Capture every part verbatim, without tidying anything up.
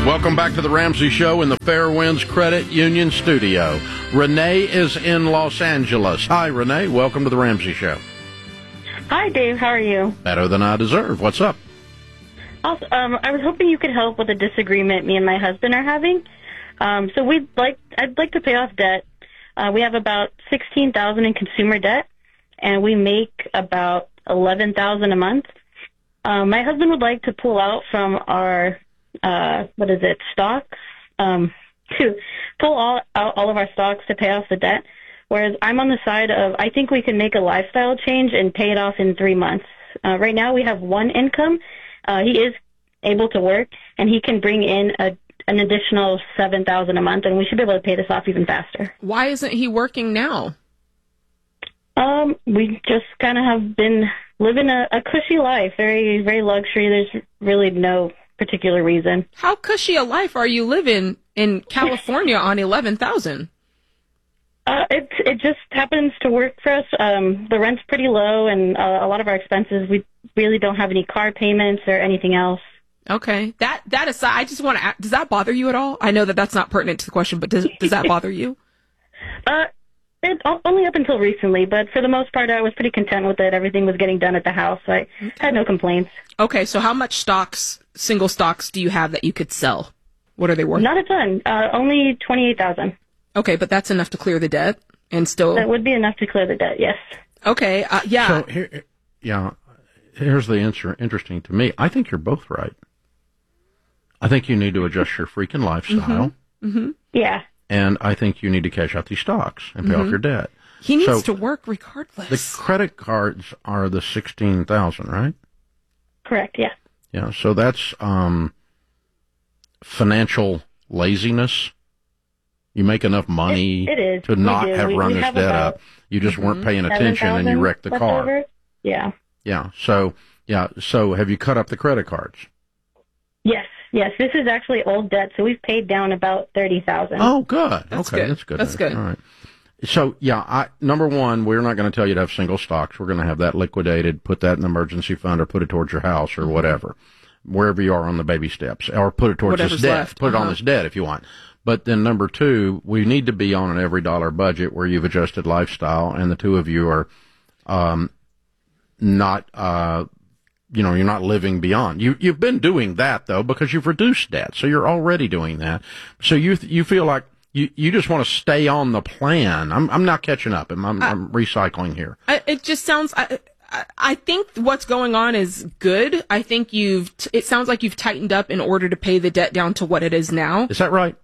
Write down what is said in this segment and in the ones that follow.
Welcome back to the Ramsey Show in the Fairwinds Credit Union studio. Renee is in Los Angeles. Hi, Renee. Welcome to the Ramsey Show. Hi, Dave. How are you? Better than I deserve. What's up? Also, um, I was hoping you could help with a disagreement me and my husband are having. Um, so we'd like, I'd like to pay off debt. Uh, we have about sixteen thousand dollars in consumer debt, and we make about eleven thousand dollars a month. Um, my husband would like to pull out from our Uh, what is it, stocks, um, to pull all, out all of our stocks to pay off the debt, whereas I'm on the side of I think we can make a lifestyle change and pay it off in three months. Uh, right now we have one income. Uh, he is able to work, and he can bring in a, an additional seven thousand dollars a month, and we should be able to pay this off even faster. Why isn't he working now? Um, we just kind of have been living a, a cushy life, very, very luxury. There's really no particular reason. How cushy a life are you living in California on eleven thousand? Uh, it it just happens to work for us. Um, the rent's pretty low, and uh, a lot of our expenses, we really don't have any car payments or anything else. Okay, that that aside, I just want to. Does that bother you at all? I know that that's not pertinent to the question, but does does that bother you? Uh, it, only up until recently, but for the most part, I was pretty content with it. Everything was getting done at the house. I okay. had no complaints. Okay, so how much stocks, single stocks, do you have that you could sell? What are they worth? Not a ton. Uh, only twenty-eight thousand. Okay, but that's enough to clear the debt, and still. That would be enough to clear the debt. Yes. Okay. Uh, yeah. So here, yeah, here's the answer. Interesting to me. I think you're both right. I think you need to adjust your freaking lifestyle. Mm-hmm. Mm-hmm. Yeah. And I think you need to cash out these stocks and pay mm-hmm. off your debt. He needs so to work regardless. The credit cards are the sixteen thousand, right? Correct. Yeah. Yeah. So that's um, financial laziness. You make enough money it, it is. to not have we, run we this have debt up. You just mm-hmm. weren't paying attention and you wrecked the car. Over. Yeah. Yeah. So yeah. So have you cut up the credit cards? Yes. Yes, this is actually old debt, so we've paid down about thirty thousand. Oh, good. That's okay, good. that's good. That's good. All right. So, yeah, I, number one, we're not going to tell you to have single stocks. We're going to have that liquidated, put that in the emergency fund, or put it towards your house, or whatever, wherever you are on the baby steps, or put it towards Whatever's this debt. left. Put Uh-huh. it on this debt if you want. But then number two, we need to be on an every dollar budget where you've adjusted lifestyle, and the two of you are um, not. Uh, You know, you're not living beyond. You, you've been doing that, though, because you've reduced debt. So you're already doing that. So you you feel like you, you just want to stay on the plan. I'm I'm not catching up. I'm, I'm, I, I'm recycling here. I, it just sounds... I, I, I think what's going on is good. I think you've... It sounds like you've tightened up in order to pay the debt down to what it is now. Is that right?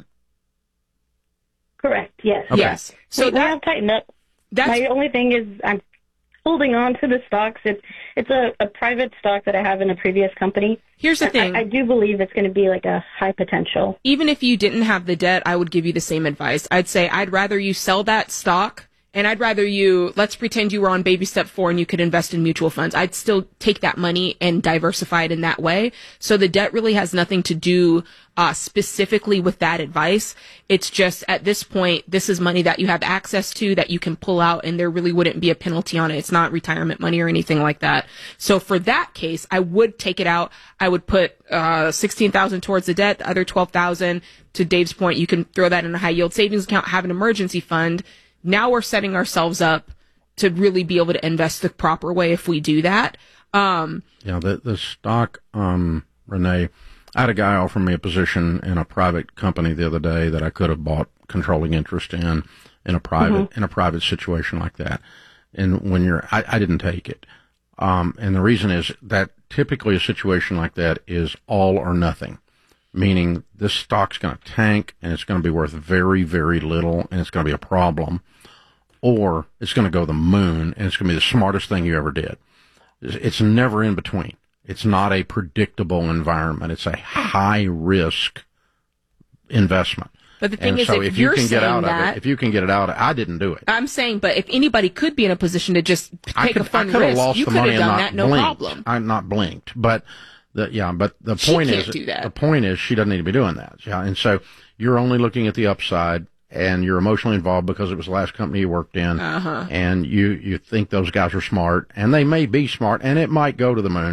Correct, yes. Okay. Yes. So we, that, we have tightened up. That's, My only thing is I'm holding on to the stocks. It's it's a, a private stock that I have in a previous company. Here's the thing. I, I do believe it's going to be like a high potential. Even if you didn't have the debt, I would give you the same advice. I'd say I'd rather you sell that stock, and I'd rather you, let's pretend you were on baby step four and you could invest in mutual funds. I'd still take that money and diversify it in that way. So the debt really has nothing to do uh, specifically with that advice. It's just at this point, this is money that you have access to that you can pull out, and there really wouldn't be a penalty on it. It's not retirement money or anything like that. So for that case, I would take it out. I would put uh sixteen thousand towards the debt, the other twelve thousand. To Dave's point, you can throw that in a high yield savings account, have an emergency fund. Now we're setting ourselves up to really be able to invest the proper way if we do that. Um, yeah, the the stock, um, Renee, I had a guy offer me a position in a private company the other day that I could have bought controlling interest in, in a private, mm-hmm. in a private situation like that. And when you're, I, I didn't take it. Um, and the reason is that typically a situation like that is all or nothing, meaning this stock's going to tank and it's going to be worth very, very little and it's going to be a problem, or it's going to go to the moon and it's going to be the smartest thing you ever did. It's never in between. It's not a predictable environment. It's a high risk investment. But the thing and is, so if, if you're you can get out that, of it, if you can get it out, I didn't do it. I'm saying, but if anybody could be in a position to just take could, a fun I could have risk, lost you the could money have done and that, not no blinked. problem. I'm not blinked, but the yeah, but the She point can't is, do that. the point is, she doesn't need to be doing that. Yeah, and so you're only looking at the upside, and you're emotionally involved because it was the last company you worked in, uh-huh. and you you think those guys are smart, and they may be smart, and it might go to the moon.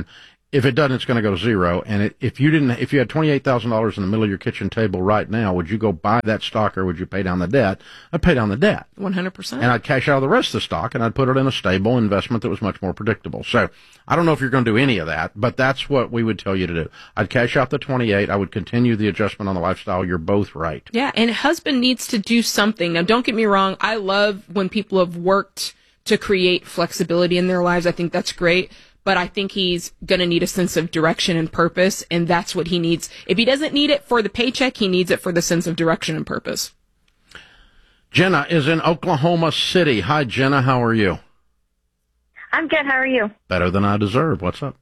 If it doesn't, it's going to go to zero. And it, if you didn't, if you had twenty-eight thousand dollars in the middle of your kitchen table right now, would you go buy that stock or would you pay down the debt? I'd pay down the debt. one hundred percent. And I'd cash out of the rest of the stock and I'd put it in a stable investment that was much more predictable. So I don't know if you're going to do any of that, but that's what we would tell you to do. I'd cash out the twenty-eight. I would continue the adjustment on the lifestyle. You're both right. Yeah. And husband needs to do something. Now, don't get me wrong. I love when people have worked to create flexibility in their lives. I think that's great. But I think he's going to need a sense of direction and purpose, and that's what he needs. If he doesn't need it for the paycheck, he needs it for the sense of direction and purpose. Jenna is in Oklahoma City. Hi, Jenna. How are you? I'm good. How are you? Better than I deserve. What's up?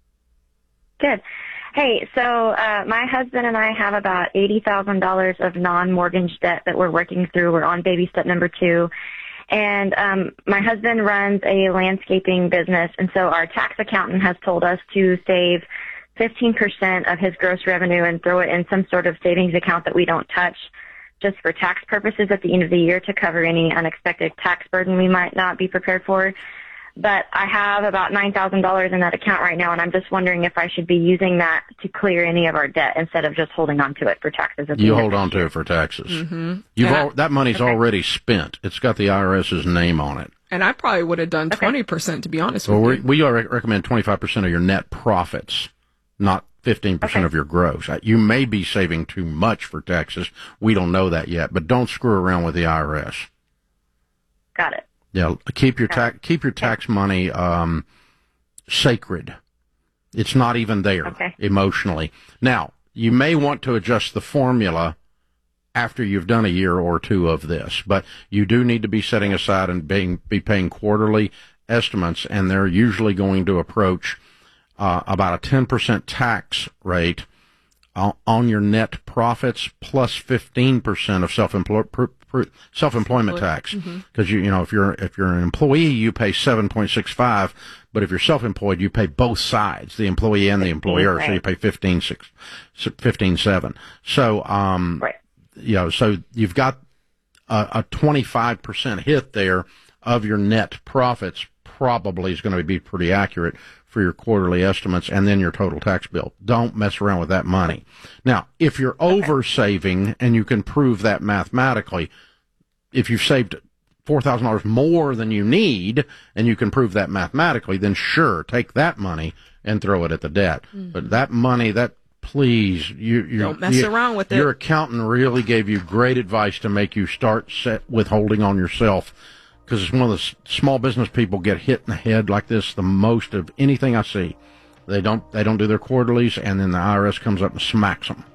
Good. Hey, so uh, my husband and I have about eighty thousand dollars of non-mortgage debt that we're working through. We're on baby step number two. And um, my husband runs a landscaping business, and so our tax accountant has told us to save fifteen percent of his gross revenue and throw it in some sort of savings account that we don't touch, just for tax purposes at the end of the year to cover any unexpected tax burden we might not be prepared for. But I have about nine thousand dollars in that account right now, and I'm just wondering if I should be using that to clear any of our debt instead of just holding on to it for taxes. At the you end hold of on to year. it for taxes. Mm-hmm. You've Yeah. al- that money's Okay. already spent. It's got the IRS's name on it. And I probably would have done Okay. twenty percent, to be honest Well, with we you. we re- recommend twenty-five percent of your net profits, not fifteen percent Okay. of your gross. Uh, You may be saving too much for taxes. We don't know that yet, but don't screw around with the I R S. Got it. Yeah, keep your tax keep your tax money um, sacred. It's not even there Okay. emotionally. Now, you may want to adjust the formula after you've done a year or two of this, but you do need to be setting aside and being be paying quarterly estimates, and they're usually going to approach uh, about a ten percent tax rate on, on your net profits plus fifteen percent of self-employed self-employment tax, because you you know if you're if you're an employee you pay seven point six five, but if you're self-employed you pay both sides, the employee and the employer, so you pay fifteen six, fifteen seven. So um, Right. you know, so you've got a, a twenty-five percent hit there of your net profits. Probably is going to be pretty accurate for your quarterly estimates and then your total tax bill. Don't mess around with that money. Now, if you're over saving and you can prove that mathematically, if you've saved four thousand dollars more than you need and you can prove that mathematically, then sure, take that money and throw it at the debt. Mm-hmm. But that money, that please, you, you Don't mess you, around with it. Your accountant really gave you great advice to make you start set withholding on yourself, because it's one of the s- small business people get hit in the head like this the most of anything I see. They don't they don't do their quarterlies, and then the I R S comes up and smacks them.